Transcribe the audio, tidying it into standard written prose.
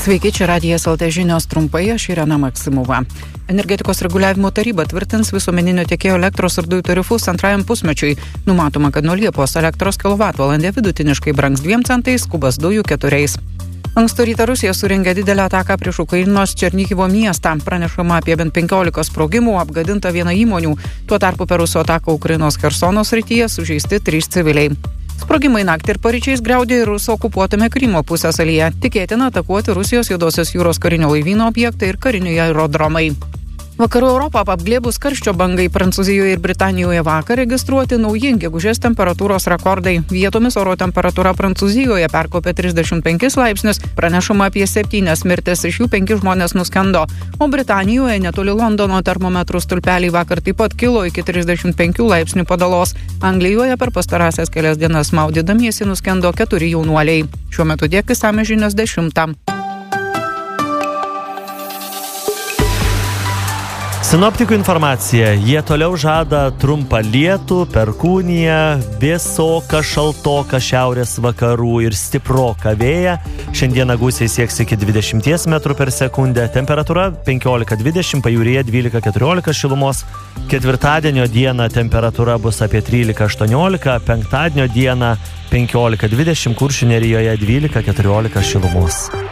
Sveiki, čia Radijas LT žinios trumpai, aš Irena Maksimova. Energetikos reguliavimo taryba tvirtins visuomeninio tiekėjo elektros ir dujų tarifus antrajam pusmečiui. Numatoma, kad nuo Liepos elektros kilovatvalandė vidutiniškai brangs 2 centais, kubas dujų 4. Ankstų rytą Rusija surengė didelę ataką prieš Ukrainos Černihivo miestą. Pranešama apie bent 15 sprogimų, apgadinta viena įmonių. Tuo tarpu per Rusų ataką Ukrainos Chersono srityje sužeisti 3 civiliai. Sprogimai naktį ir paryčiais griaudė ir Rusų okupuotame Krymo pusiasalyje. Tikėtina atakuoti Rusijos Juodosios jūros karinio laivyno objektai ir kariniai aerodromai. Vakarų Europą apglėbus karščio bangai Prancūzijoje ir Britanijoje vakar registruoti nauji gegužės temperatūros rekordai. Vietomis oro temperatūra Prancūzijoje perkopė 35 laipsnius, pranešama apie 7 mirtis, iš jų 5 žmonės nuskendo. O Britanijoje netoli Londono termometrų stulpeliai vakar taip pat kilo iki 35 laipsnių padalos. Anglijoje per pastarąsias kelias dienas maudydamiesi nuskendo 4 jaunuoliai. Šiuo metu tiek išsamios žinios 10. Sinoptikų informacija. Jie toliau žada trumpą lietų, perkūniją, vėsoką, šaltoką šiaurės vakarų ir stiproką vėją. Šiandieną gūsiai sieks iki 20 metrų per sekundę. Temperatūra 15-20, pajūryje 12-14 šilumos. Ketvirtadienio dieną temperatūra bus apie 13-18, penktadienio dieną 15-20, Kuršių nerijoje 12-14 šilumos.